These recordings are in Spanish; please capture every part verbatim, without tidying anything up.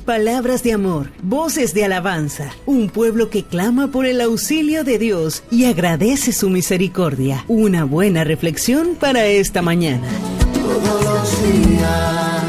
palabras de amor, voces de alabanza, un pueblo que clama por el auxilio de Dios y agradece su misericordia. Una buena reflexión para esta mañana. Todos los días.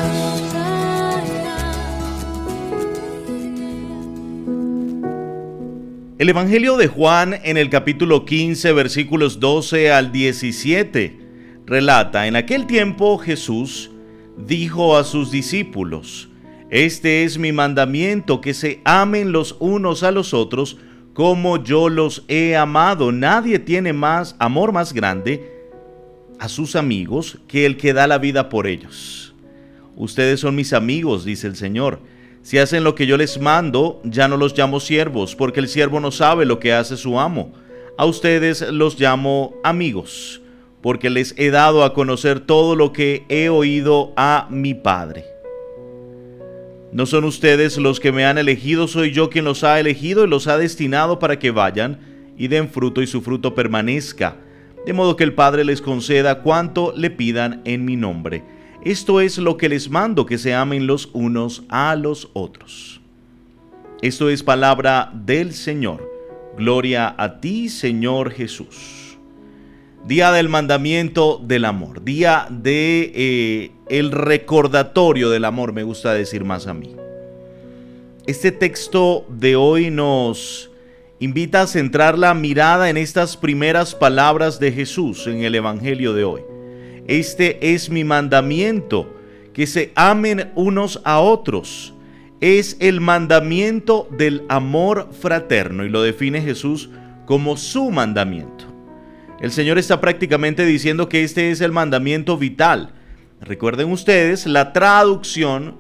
El Evangelio de Juan, en el capítulo quince, versículos doce al diecisiete, relata: en aquel tiempo Jesús dijo a sus discípulos: Este es mi mandamiento, que se amen los unos a los otros como yo los he amado. Nadie tiene más amor más grande a sus amigos que el que da la vida por ellos. Ustedes son mis amigos, dice el Señor, si hacen lo que yo les mando. Ya no los llamo siervos, porque el siervo no sabe lo que hace su amo. A ustedes los llamo amigos, porque les he dado a conocer todo lo que he oído a mi Padre. No son ustedes los que me han elegido, soy yo quien los ha elegido y los ha destinado para que vayan y den fruto y su fruto permanezca, de modo que el Padre les conceda cuanto le pidan en mi nombre. Esto es lo que les mando, que se amen los unos a los otros. Esto es palabra del Señor. Gloria a ti, Señor Jesús. Día del mandamiento del amor, día de eh, el recordatorio del amor, me gusta decir más a mí. Este texto de hoy nos invita a centrar la mirada en estas primeras palabras de Jesús en el Evangelio de hoy. Este es mi mandamiento, que se amen unos a otros. Es el mandamiento del amor fraterno y lo define Jesús como su mandamiento. El Señor está prácticamente diciendo que este es el mandamiento vital. Recuerden ustedes, la traducción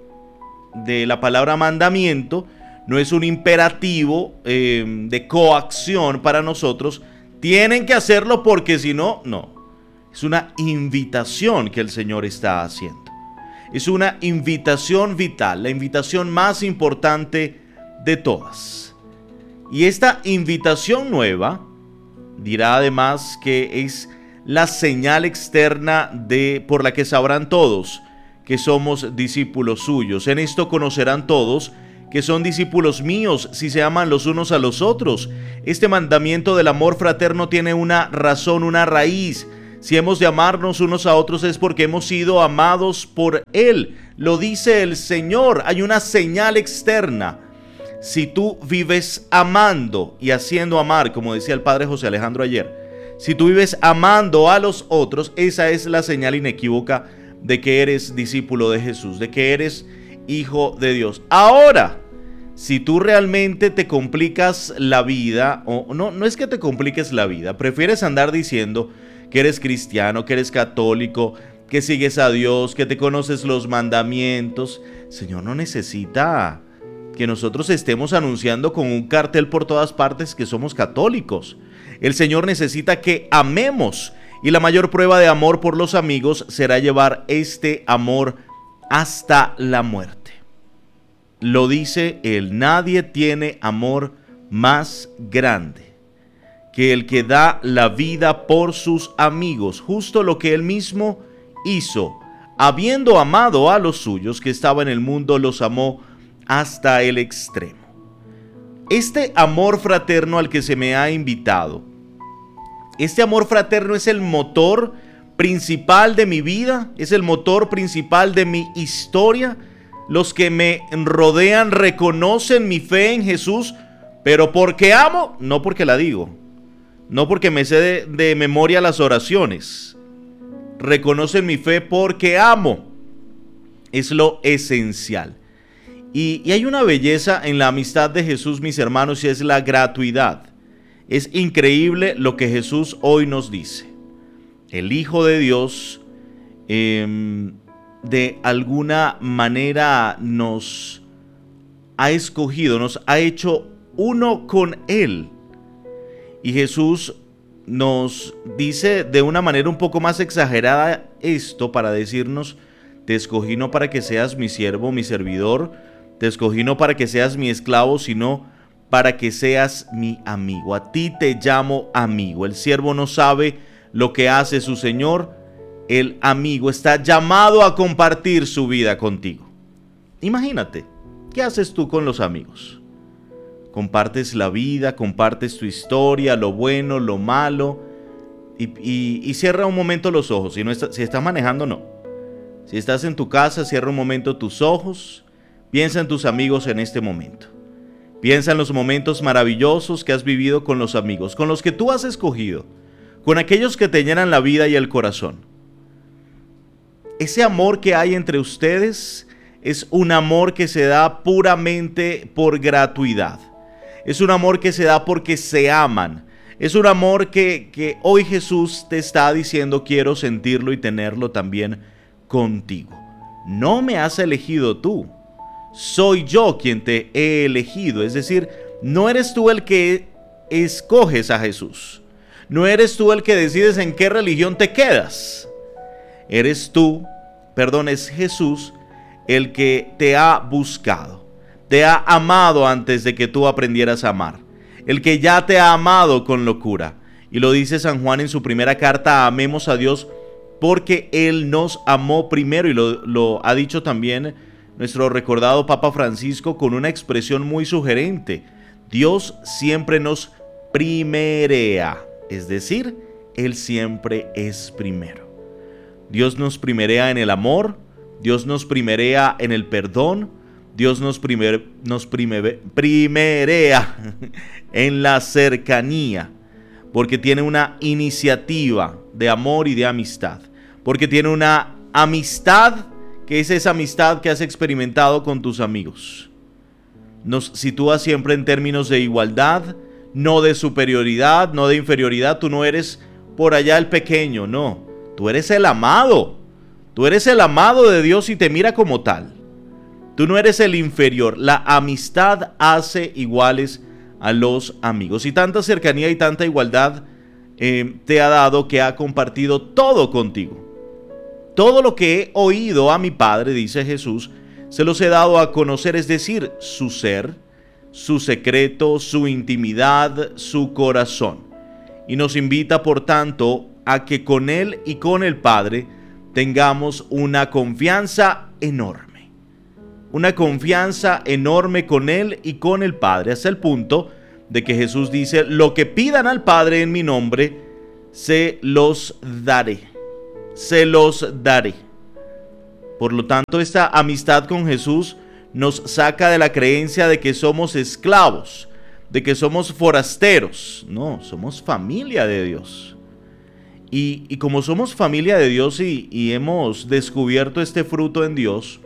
de la palabra mandamiento no es un imperativo eh, de coacción para nosotros. Tienen que hacerlo porque si no, no. Es una invitación que el Señor está haciendo. Es una invitación vital, la invitación más importante de todas. Y esta invitación nueva dirá además que es la señal externa de, por la que sabrán todos que somos discípulos suyos. En esto conocerán todos que son discípulos míos, si se aman los unos a los otros. Este mandamiento del amor fraterno tiene una razón, una raíz. Si hemos de amarnos unos a otros es porque hemos sido amados por Él. Lo dice el Señor, hay una señal externa. Si tú vives amando y haciendo amar, como decía el padre José Alejandro ayer, si tú vives amando a los otros, esa es la señal inequívoca de que eres discípulo de Jesús, de que eres hijo de Dios. Ahora, si tú realmente te complicas la vida, o no, no es que te compliques la vida, prefieres andar diciendo que eres cristiano, que eres católico, que sigues a Dios, que te conoces los mandamientos. El Señor no necesita que nosotros estemos anunciando con un cartel por todas partes que somos católicos. El Señor necesita que amemos, y la mayor prueba de amor por los amigos será llevar este amor hasta la muerte. Lo dice Él: nadie tiene amor más grande que el que da la vida por sus amigos, justo lo que Él mismo hizo. Habiendo amado a los suyos que estaban en el mundo, los amó hasta el extremo. Este amor fraterno al que se me ha invitado, este amor fraterno es el motor principal de mi vida, es el motor principal de mi historia. Los que me rodean reconocen mi fe en Jesús, pero porque amo, no porque la digo. No porque me sé de, de memoria las oraciones. Reconocen mi fe porque amo. Es lo esencial. Y, y hay una belleza en la amistad de Jesús, mis hermanos, y es la gratuidad. Es increíble lo que Jesús hoy nos dice. El Hijo de Dios eh, de alguna manera nos ha escogido, nos ha hecho uno con Él. Y Jesús nos dice de una manera un poco más exagerada esto para decirnos: te escogí no para que seas mi siervo, mi servidor, te escogí no para que seas mi esclavo, sino para que seas mi amigo. A ti te llamo amigo. El siervo no sabe lo que hace su señor, el amigo está llamado a compartir su vida contigo. Imagínate, ¿Qué haces tú con los amigos? Compartes la vida, compartes tu historia, lo bueno, lo malo, y, y, y cierra un momento los ojos. Si, no está, si estás manejando, no. Si estás en tu casa, cierra un momento tus ojos, piensa en tus amigos en este momento. Piensa en los momentos maravillosos que has vivido con los amigos, con los que tú has escogido, con aquellos que te llenan la vida y el corazón. Ese amor que hay entre ustedes es un amor que se da puramente por gratuidad. Es un amor que se da porque se aman. Es un amor que, que hoy Jesús te está diciendo: quiero sentirlo y tenerlo también contigo. No me has elegido tú, soy yo quien te he elegido. Es decir, no eres tú el que escoges a Jesús. No eres tú el que decides en qué religión te quedas. Eres tú, perdón, es Jesús el que te ha buscado. Te ha amado antes de que tú aprendieras a amar. El que ya te ha amado con locura. Y lo dice San Juan en su primera carta: amemos a Dios porque Él nos amó primero. Y lo, lo ha dicho también nuestro recordado Papa Francisco con una expresión muy sugerente: Dios siempre nos primerea. Es decir, Él siempre es primero. Dios nos primerea en el amor, Dios nos primerea en el perdón, Dios nos, primer, nos primer, primerea en la cercanía, porque tiene una iniciativa de amor y de amistad, porque tiene una amistad que es esa amistad que has experimentado con tus amigos. Nos sitúa siempre en términos de igualdad, no de superioridad, no de inferioridad. Tú no eres por allá el pequeño, no, tú eres el amado, tú eres el amado de Dios y te mira como tal. Tú no eres el inferior. La amistad hace iguales a los amigos. Y tanta cercanía y tanta igualdad eh, te ha dado que ha compartido todo contigo. Todo lo que he oído a mi Padre, dice Jesús, se los he dado a conocer, es decir, su ser, su secreto, su intimidad, su corazón. Y nos invita, por tanto, a que con Él y con el Padre tengamos una confianza enorme. Una confianza enorme con Él y con el Padre, hasta el punto de que Jesús dice: lo que pidan al Padre en mi nombre, se los daré, se los daré. Por lo tanto, esta amistad con Jesús nos saca de la creencia de que somos esclavos, de que somos forasteros. No, somos familia de Dios. Y, y como somos familia de Dios y, y hemos descubierto este fruto en Dios,